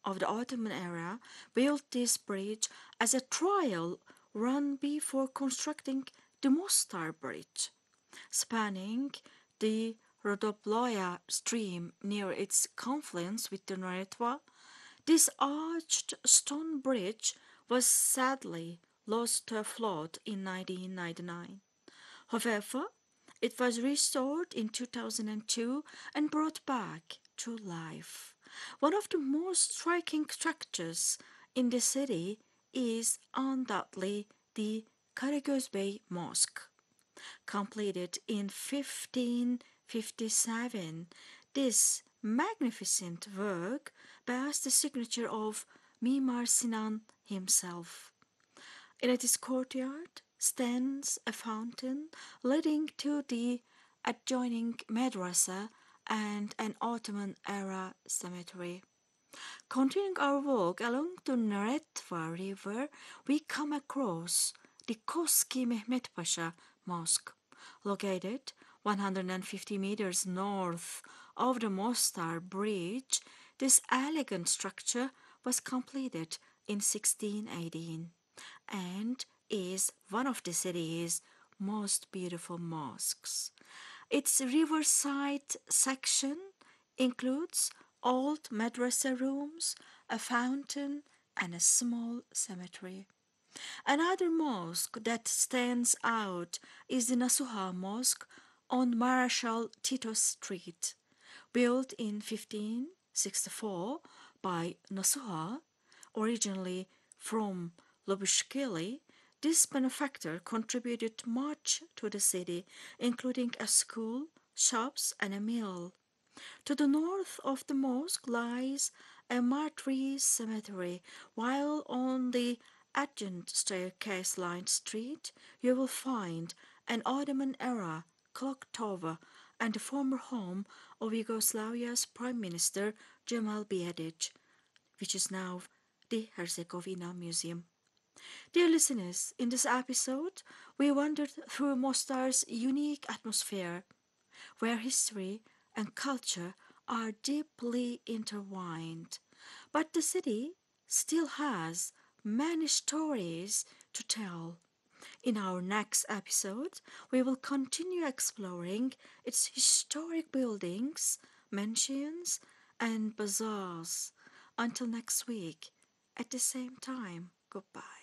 of the Ottoman era built this bridge as a trial run before constructing the Mostar Bridge, spanning the Rodoploya stream near its confluence with the Neretva. This arched stone bridge was sadly lost to a flood in 1999. However, it was restored in 2002 and brought back to life. One of the most striking structures in the city is undoubtedly the Karagözbey Mosque. Completed in 1557, this magnificent work bears the signature of Mimar Sinan himself. In its courtyard stands a fountain leading to the adjoining madrasa and an Ottoman-era cemetery. Continuing our walk along the Neretva River, we come across the Koski Mehmet Pasha Mosque, located 150 meters north of the Mostar Bridge. This elegant structure was completed in 1618 and is one of the city's most beautiful mosques. Its riverside section includes old madrasa rooms, a fountain, and a small cemetery. Another mosque that stands out is the Nasuha Mosque on Marshal Tito Street. Built in 1564 by Nasuha, originally from Lobushkili, this benefactor contributed much to the city, including a school, shops, and a mill. To the north of the mosque lies a martyrs cemetery, while on the adjacent staircase-lined street you will find an Ottoman-era clock tower and the former home of Yugoslavia's Prime Minister Cemal Bijedic, which is now the Herzegovina Museum. Dear listeners, in this episode, we wandered through Mostar's unique atmosphere, where history and culture are deeply intertwined. But the city still has many stories to tell. In our next episode, we will continue exploring its historic buildings, mansions, and bazaars. Until next week, at the same time, goodbye.